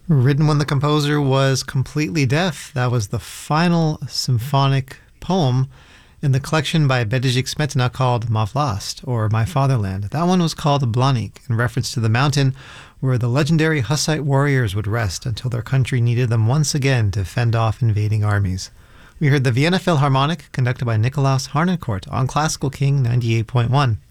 Written when the composer was completely deaf. That was the final symphonic poem in the collection by Bedřich Smetana called Ma Vlast, or My Fatherland. That one was called Blanik, in reference to the mountain where the legendary Hussite warriors would rest until their country needed them once again to fend off invading armies. We heard the Vienna Philharmonic, conducted by Nikolaus Harnoncourt, on Classical King 98.1.